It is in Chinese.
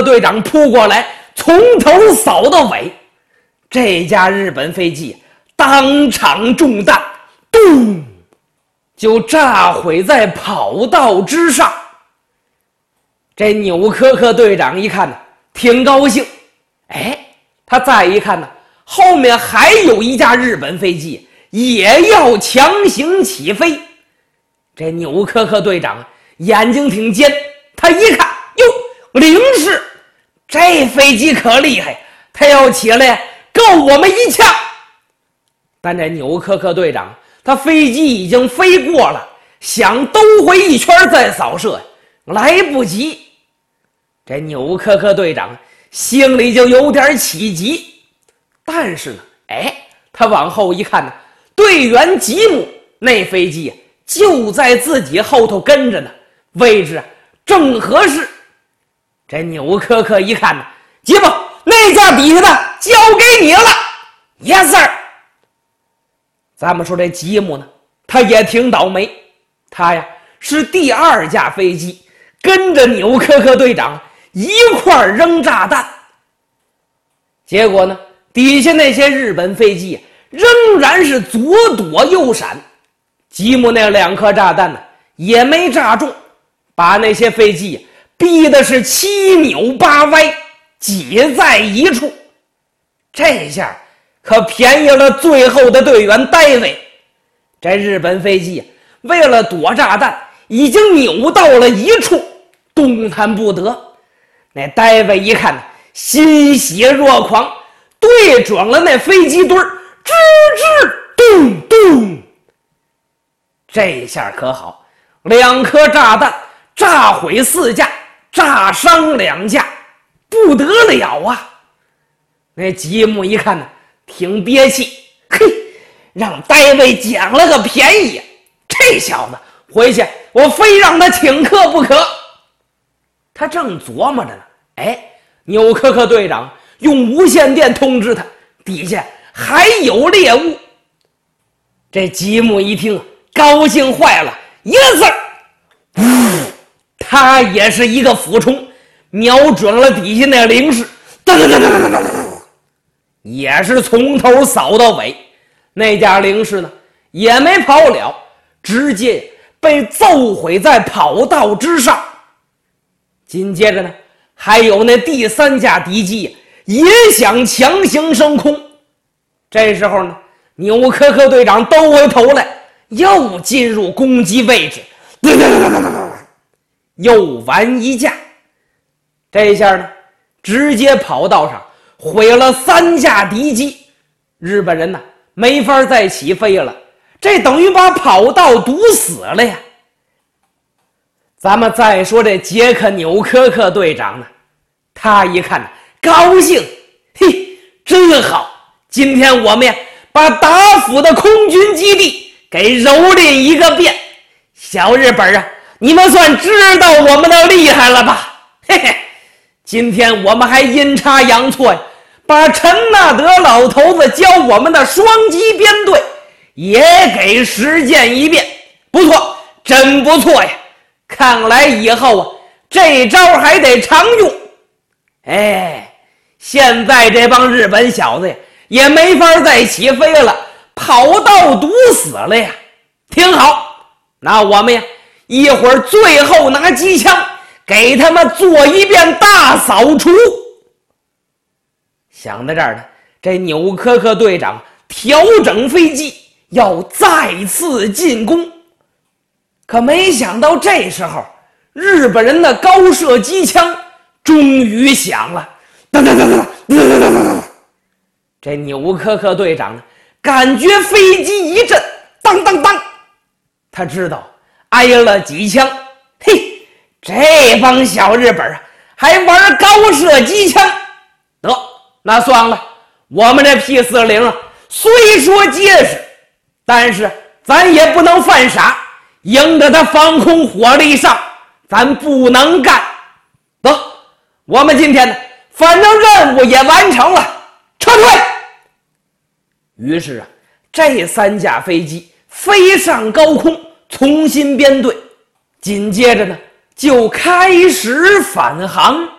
克队长扑过来，从头扫到尾，这架日本飞机当场中弹，咚，就炸毁在跑道之上。这纽科克队长一看呢，挺高兴。他再一看呢，后面还有一架日本飞机也要强行起飞。这纽科克队长眼睛挺尖，他一看，哟，零式，这飞机可厉害，他要起来够我们一呛。但这纽科克队长，他飞机已经飞过了，想兜回一圈再扫射，来不及。这纽科克队长心里就有点起急，但是呢，他往后一看呢，队员吉姆那飞机就在自己后头跟着呢，位置正合适。这纽科克一看呢，吉姆，那架底下的交给你了。 Yes sir。 咱们说这吉姆呢，他也挺倒霉，他呀是第2架飞机跟着纽科克队长一块扔炸弹，结果呢，底下那些日本飞机仍然是左躲右闪，吉姆那2颗炸弹呢也没炸中，把那些飞机逼的是7扭8歪，挤在一处。这下可便宜了最后的队员戴维。这日本飞机为了躲炸弹，已经扭到了一处，动弹不得。那戴维一看，欣喜若狂，对准了那飞机墩儿，吱吱咚咚。这下可好，2颗炸弹炸毁4架，炸伤2架，不得了啊！那吉姆一看呢，挺憋气，嘿，让戴维捡了个便宜，这小子回去我非让他请客不可。他正琢磨着呢，纽科克队长用无线电通知他，底下还有猎物。这吉姆一听，高兴坏了，Yes sir。他也是一个俯冲，瞄准了底下那零式，也是从头扫到尾。那架零式呢，也没跑了，直接被揍毁在跑道之上。紧接着呢，还有那第3架敌机也想强行升空。这时候呢，纽科克队长兜回头来，又进入攻击位置，又完1架。这下呢，直接跑道上毁了3架敌机，日本人呢没法再起飞了，这等于把跑道堵死了呀。咱们再说这杰克纽科克队长呢，他一看高兴，嘿，真好，今天我们呀把打府的空军基地给蹂躏一个遍。小日本啊，你们算知道我们的厉害了吧？嘿嘿，今天我们还阴差阳错呀，把陈纳德老头子教我们的双击编队也给实践一遍。不错，真不错呀，看来以后啊这招还得常用。现在这帮日本小子呀也没法再起飞了，跑道堵死了呀。挺好，那我们呀一会儿最后拿机枪给他们做一遍大扫除。想到这儿呢，这纽科克队长调整飞机要再次进攻，可没想到这时候日本人的高射机枪终于响了，这纽科克队长呢感觉飞机一震，当当当，他知道挨了几枪。嘿，这帮小日本还玩高射机枪，得，那算了，我们这 P40虽说结实，但是咱也不能犯傻，迎着他防空火力上，咱不能干。得，我们今天呢反正任务也完成了，撤退。于是这3架飞机飞上高空，重新编队，紧接着呢就开始返航。